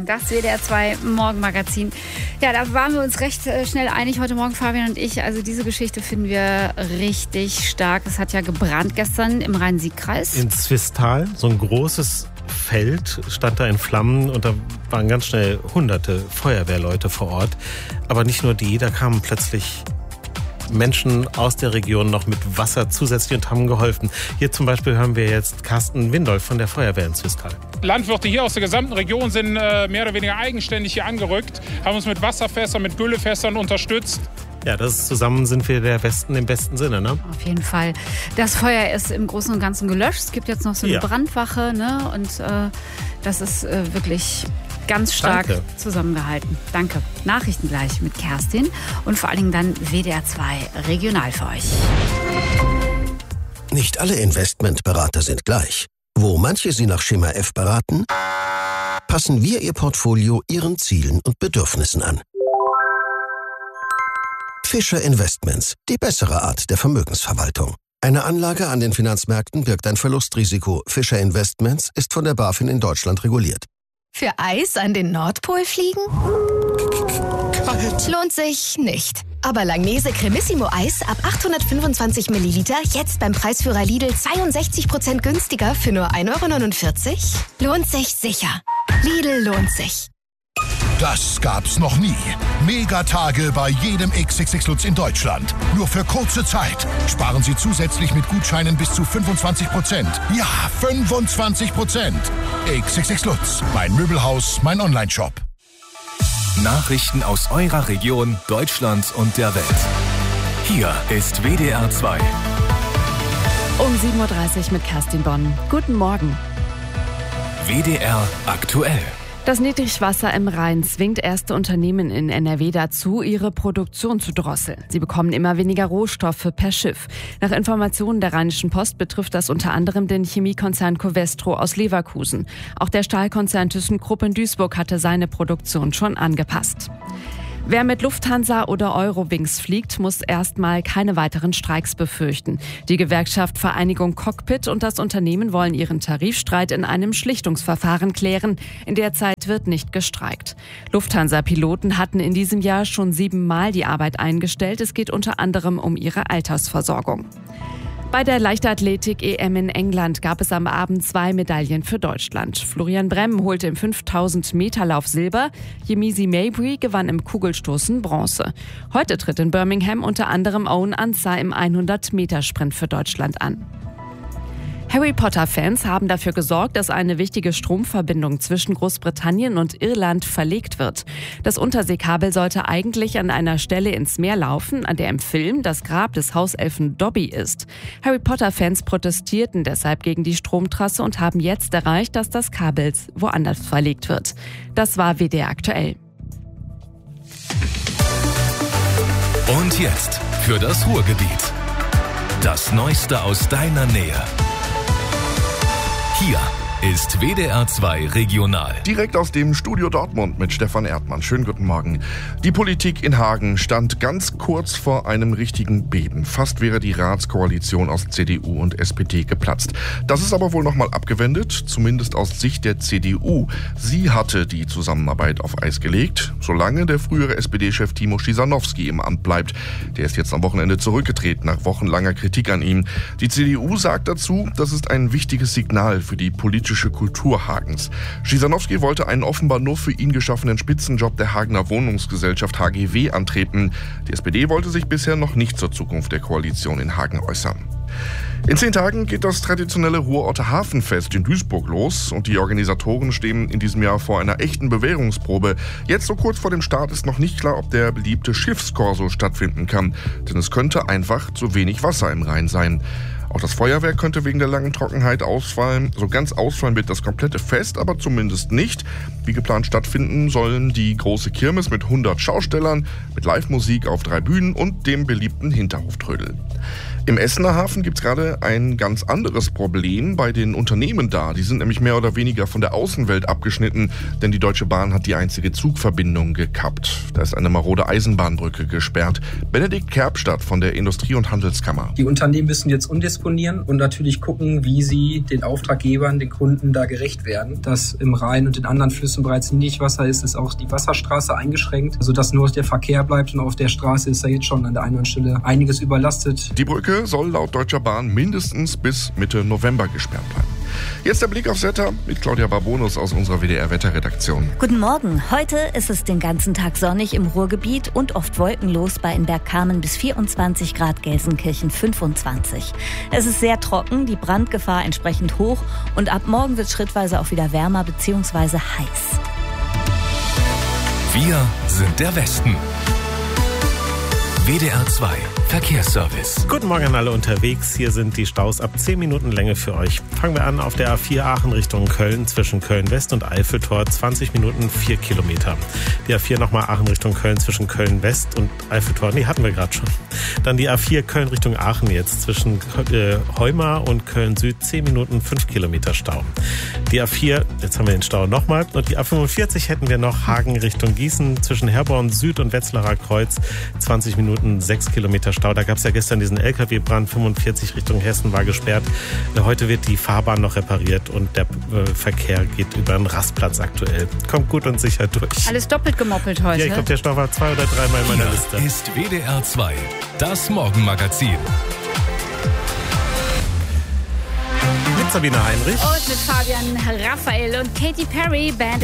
Das WDR 2 Morgenmagazin. Ja, da waren wir uns recht schnell einig heute Morgen, Fabian und ich. Also diese Geschichte finden wir richtig stark. Es hat ja gebrannt gestern im Rhein-Sieg-Kreis. In Zwistal, so ein großes Feld stand da in Flammen und da waren ganz schnell hunderte Feuerwehrleute vor Ort. Aber nicht nur die, da kamen plötzlich Menschen aus der Region noch mit Wasser zusätzlich und haben geholfen. Hier zum Beispiel hören wir jetzt Carsten Windolf von der Feuerwehr in Zwistal. Landwirte hier aus der gesamten Region sind mehr oder weniger eigenständig hier angerückt, haben uns mit Wasserfässern, mit Güllefässern unterstützt. Ja, zusammen sind wir der Westen im besten Sinne, ne? Auf jeden Fall. Das Feuer ist im Großen und Ganzen gelöscht. Es gibt jetzt noch so eine Brandwache, ne? Und das ist wirklich ganz stark zusammengehalten. Danke. Nachrichten gleich mit Kerstin und vor allen Dingen dann WDR 2 regional für euch. Nicht alle Investmentberater sind gleich. Wo manche Sie nach Schema F beraten, passen wir Ihr Portfolio Ihren Zielen und Bedürfnissen an. Fischer Investments, die bessere Art der Vermögensverwaltung. Eine Anlage an den Finanzmärkten birgt ein Verlustrisiko. Fischer Investments ist von der BaFin in Deutschland reguliert. Für Eis an den Nordpol fliegen? Kalt. Lohnt sich nicht. Aber Langnese Cremissimo Eis ab 825 Milliliter jetzt beim Preisführer Lidl 62% günstiger für nur 1,49 € lohnt sich sicher. Lidl lohnt sich. Das gab's noch nie. Megatage bei jedem XXX Lutz in Deutschland. Nur für kurze Zeit. Sparen Sie zusätzlich mit Gutscheinen bis zu 25%. Ja, 25%. XXX Lutz. Mein Möbelhaus, mein Onlineshop. Nachrichten aus eurer Region, Deutschland und der Welt. Hier ist WDR 2. Um 7.30 Uhr mit Kerstin Bonn. Guten Morgen. WDR aktuell. Das Niedrigwasser im Rhein zwingt erste Unternehmen in NRW dazu, ihre Produktion zu drosseln. Sie bekommen immer weniger Rohstoffe per Schiff. Nach Informationen der Rheinischen Post betrifft das unter anderem den Chemiekonzern Covestro aus Leverkusen. Auch der Stahlkonzern ThyssenKrupp in Duisburg hatte seine Produktion schon angepasst. Wer mit Lufthansa oder Eurowings fliegt, muss erstmal keine weiteren Streiks befürchten. Die Gewerkschaft Vereinigung Cockpit und das Unternehmen wollen ihren Tarifstreit in einem Schlichtungsverfahren klären. In der Zeit wird nicht gestreikt. Lufthansa-Piloten hatten in diesem Jahr schon 7-mal die Arbeit eingestellt. Es geht unter anderem um ihre Altersversorgung. Bei der Leichtathletik-EM in England gab es am Abend 2 Medaillen für Deutschland. Florian Bremm holte im 5000-Meter-Lauf Silber, Yemisi Mabry gewann im Kugelstoßen Bronze. Heute tritt in Birmingham unter anderem Owen Ansah im 100-Meter-Sprint für Deutschland an. Harry Potter-Fans haben dafür gesorgt, dass eine wichtige Stromverbindung zwischen Großbritannien und Irland verlegt wird. Das Unterseekabel sollte eigentlich an einer Stelle ins Meer laufen, an der im Film das Grab des Hauselfen Dobby ist. Harry Potter-Fans protestierten deshalb gegen die Stromtrasse und haben jetzt erreicht, dass das Kabel woanders verlegt wird. Das war WDR aktuell. Und jetzt für das Ruhrgebiet. Das Neueste aus deiner Nähe. Hier ist WDR 2 regional. Direkt aus dem Studio Dortmund mit Stefan Erdmann. Schönen guten Morgen. Die Politik in Hagen stand ganz kurz vor einem richtigen Beben. Fast wäre die Ratskoalition aus CDU und SPD geplatzt. Das ist aber wohl nochmal abgewendet, zumindest aus Sicht der CDU. Sie hatte die Zusammenarbeit auf Eis gelegt, solange der frühere SPD-Chef Timo Schisanowski im Amt bleibt. Der ist jetzt am Wochenende zurückgetreten nach wochenlanger Kritik an ihm. Die CDU sagt dazu, das ist ein wichtiges Signal für die politische Kultur Hagens. Schisanowski wollte einen offenbar nur für ihn geschaffenen Spitzenjob der Hagener Wohnungsgesellschaft HGW antreten. Die SPD wollte sich bisher noch nicht zur Zukunft der Koalition in Hagen äußern. In 10 Tagen geht das traditionelle Ruhrorter Hafenfest in Duisburg los und die Organisatoren stehen in diesem Jahr vor einer echten Bewährungsprobe. Jetzt so kurz vor dem Start ist noch nicht klar, ob der beliebte Schiffskorso stattfinden kann, denn es könnte einfach zu wenig Wasser im Rhein sein. Auch das Feuerwerk könnte wegen der langen Trockenheit ausfallen. So ganz ausfallen wird das komplette Fest, aber zumindest nicht. Wie geplant stattfinden sollen die große Kirmes mit 100 Schaustellern, mit Live-Musik auf 3 Bühnen und dem beliebten Hinterhoftrödel. Im Essener Hafen gibt es gerade ein ganz anderes Problem bei den Unternehmen da. Die sind nämlich mehr oder weniger von der Außenwelt abgeschnitten, denn die Deutsche Bahn hat die einzige Zugverbindung gekappt. Da ist eine marode Eisenbahnbrücke gesperrt. Benedikt Kerbstadt von der Industrie- und Handelskammer. Die Unternehmen müssen jetzt umdisponieren und natürlich gucken, wie sie den Auftraggebern, den Kunden da gerecht werden. Dass im Rhein und in anderen Flüssen bereits Niedrigwasser ist auch die Wasserstraße eingeschränkt, sodass nur der Verkehr bleibt und auf der Straße ist ja jetzt schon an der einen oder anderen Stelle einiges überlastet. Die Brücke soll laut Deutscher Bahn mindestens bis Mitte November gesperrt bleiben. Jetzt der Blick aufs Wetter mit Claudia Barbonus aus unserer WDR-Wetterredaktion. Guten Morgen. Heute ist es den ganzen Tag sonnig im Ruhrgebiet und oft wolkenlos bei in Bergkamen bis 24 Grad, Gelsenkirchen 25. Es ist sehr trocken, die Brandgefahr entsprechend hoch und ab morgen wird es schrittweise auch wieder wärmer bzw. heiß. Wir sind der Westen. WDR 2 Verkehrsservice. Guten Morgen an alle unterwegs. Hier sind die Staus ab 10 Minuten Länge für euch. Fangen wir an auf der A4 Aachen Richtung Köln zwischen Köln-West und Eiffeltor. 20 Minuten, 4 Kilometer. Die A4 nochmal Aachen Richtung Köln zwischen Köln-West und Eiffeltor. Nee, hatten wir gerade schon. Dann die A4 Köln Richtung Aachen jetzt zwischen Heumar und Köln-Süd. 10 Minuten, 5 Kilometer Stau. Die A4, jetzt haben wir den Stau nochmal. Und die A45 hätten wir noch Hagen Richtung Gießen zwischen Herborn Süd und Wetzlarer Kreuz. 20 Minuten, 6 Kilometer Stau. Da gab es ja gestern diesen LKW-Brand, 45 Richtung Hessen war gesperrt. Heute wird die Fahrbahn noch repariert und der Verkehr geht über den Rastplatz aktuell. Kommt gut und sicher durch. Alles doppelt gemoppelt heute. Ja, ich glaube, der Stau war 2 oder 3 Mal in meiner Liste. Hier ist WDR 2, das Morgenmagazin. Mit Sabine Heinrich. Und mit Fabian Raphael und Katy Perry, Band